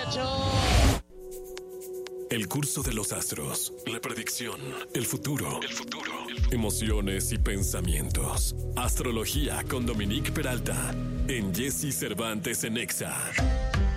El curso de los astros, la predicción, el futuro, emociones y pensamientos. Astrología con Dominique Peralta en Jesse Cervantes en Exa.